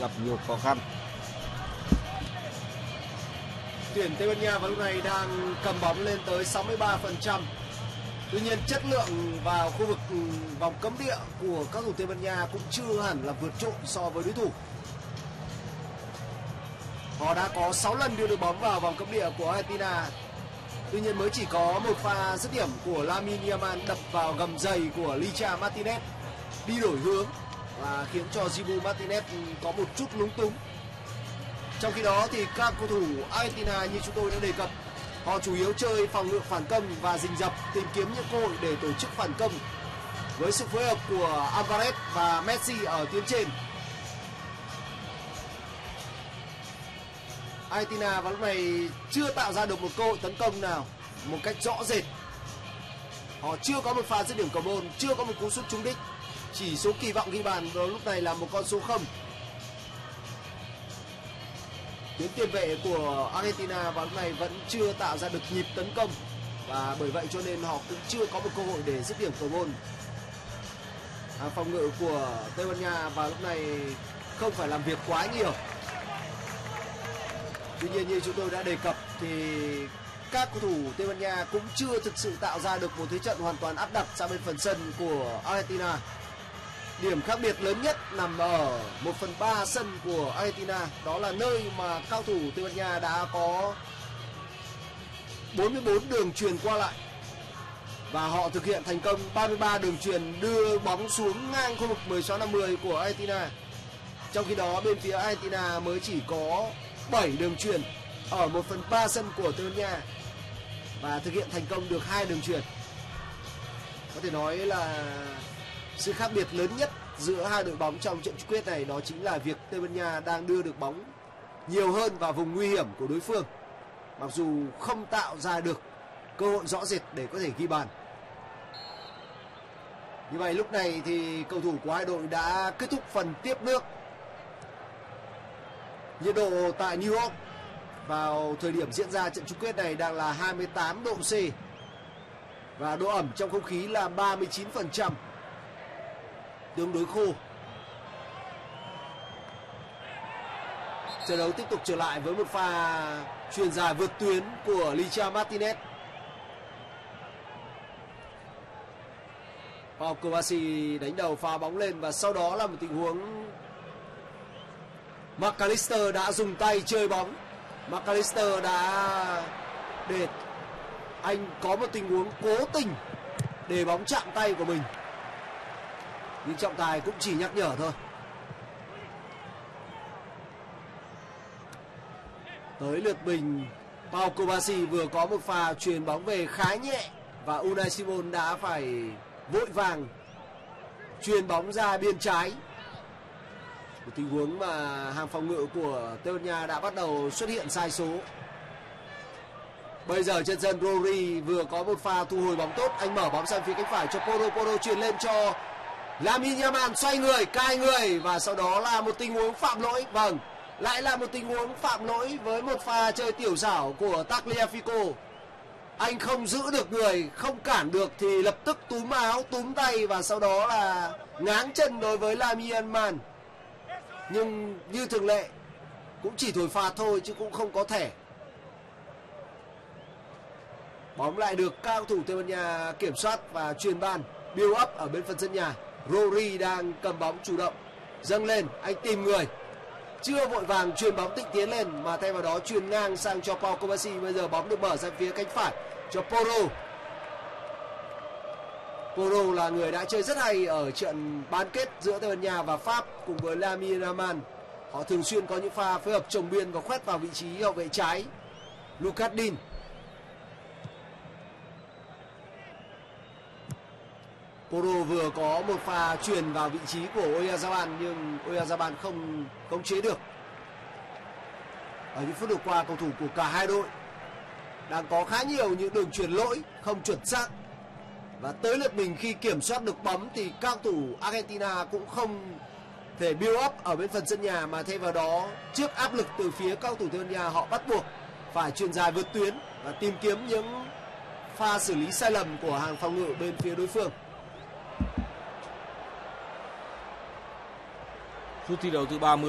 gặp nhiều khó khăn. Tuyển Tây Ban Nha vào lúc này đang cầm bóng lên tới 63%. Tuy nhiên chất lượng vào khu vực vòng cấm địa của các thủ Tây Ban Nha cũng chưa hẳn là vượt trội so với đối thủ. Họ đã có 6 lần đưa được bóng vào vòng cấm địa của Argentina. Tuy nhiên mới chỉ có một pha dứt điểm của Lamine Yamal đập vào gầm giày của Licha Martinez đi đổi hướng và khiến cho Dibu Martinez có một chút lúng túng. Trong khi đó thì các cầu thủ Argentina như chúng tôi đã đề cập, họ chủ yếu chơi phòng ngự phản công và rình rập, tìm kiếm những cơ hội để tổ chức phản công với sự phối hợp của Alvarez và Messi ở tuyến trên. Argentina vào lúc này chưa tạo ra được một cơ hội tấn công nào một cách rõ rệt. Họ chưa có một pha dứt điểm cầu môn, chưa có một cú sút trúng đích. Chỉ số kỳ vọng ghi bàn vào lúc này là một con số 0. Tuyến tiền vệ của Argentina vào lúc này vẫn chưa tạo ra được nhịp tấn công và bởi vậy cho nên họ cũng chưa có một cơ hội để dứt điểm cầu môn. Phòng ngự của Tây Ban Nha vào lúc này không phải làm việc quá nhiều. Tuy nhiên như chúng tôi đã đề cập thì các cầu thủ Tây Ban Nha cũng chưa thực sự tạo ra được một thế trận hoàn toàn áp đặt sang bên phần sân của Argentina. Điểm khác biệt lớn nhất nằm ở 1/3 sân của Argentina. Đó là nơi mà cao thủ Tây Ban Nha đã có 44 đường chuyền qua lại. Và họ thực hiện thành công 33 đường chuyền đưa bóng xuống ngang khu vực 16-50 của Argentina. Trong khi đó bên phía Argentina mới chỉ có 7 đường chuyền ở 1/3 sân của Tây Ban Nha và thực hiện thành công được 2 đường chuyền. Có thể nói là sự khác biệt lớn nhất giữa hai đội bóng trong trận chung kết này đó chính là việc Tây Ban Nha đang đưa được bóng nhiều hơn vào vùng nguy hiểm của đối phương, mặc dù không tạo ra được cơ hội rõ rệt để có thể ghi bàn. Như vậy lúc này thì cầu thủ của hai đội đã kết thúc phần tiếp nước. Nhiệt độ tại New York vào thời điểm diễn ra trận chung kết này đang là 28 độ C và độ ẩm trong không khí là 39%, tương đối khô. Trận đấu tiếp tục trở lại với một pha chuyền dài vượt tuyến của Licha Martinez. Pau Kovacic đánh đầu phá bóng lên và sau đó là một tình huống McAllister đã dùng tay chơi bóng. McAllister đã để anh có một tình huống cố tình để bóng chạm tay của mình, nhưng trọng tài cũng chỉ nhắc nhở thôi. Tới lượt mình, Pau Kovacic vừa có một pha chuyền bóng về khá nhẹ và Unai Simon đã phải vội vàng chuyền bóng ra biên trái. Một tình huống mà hàng phòng ngự của Tây Ban Nha đã bắt đầu xuất hiện sai số. Bây giờ trên sân Rodri vừa có một pha thu hồi bóng tốt, anh mở bóng sang phía cánh phải cho Porro, Porro chuyền lên cho Lamine Yamal, xoay người, cai người và sau đó là một tình huống phạm lỗi. Vâng, lại là một tình huống phạm lỗi với một pha chơi tiểu xảo của Tagliafico. Anh không giữ được người, không cản được thì lập tức túm áo, túm tay và sau đó là ngáng chân đối với Lamine Yamal. Nhưng như thường lệ cũng chỉ thổi phạt thôi chứ cũng không có thẻ. Bóng lại được các cầu thủ Tây Ban Nha kiểm soát và chuyền ban, build up ở bên phần sân nhà. Rodri đang cầm bóng chủ động, dâng lên, anh tìm người, chưa vội vàng chuyền bóng tịnh tiến lên mà thay vào đó chuyền ngang sang cho Pau Kovacic. Bây giờ bóng được mở sang phía cánh phải cho Porro. Porro là người đã chơi rất hay ở trận bán kết giữa Tây Ban Nha và Pháp cùng với Lamine Yamal. Họ thường xuyên có những pha phối hợp chồng biên và khoét vào vị trí hậu vệ trái Lucas Digne. Porro vừa có một pha chuyền vào vị trí của Oyarzabal nhưng Oyarzabal không khống chế được. Ở những phút vừa qua, cầu thủ của cả hai đội đang có khá nhiều những đường chuyền lỗi không chuẩn xác. Và tới lượt mình khi kiểm soát được bóng thì các cầu thủ Argentina cũng không thể build up ở bên phần sân nhà mà thay vào đó trước áp lực từ phía các cầu thủ Tây Ban Nha, họ bắt buộc phải chuyền dài vượt tuyến và tìm kiếm những pha xử lý sai lầm của hàng phòng ngự bên phía đối phương. Phút thi đấu thứ 30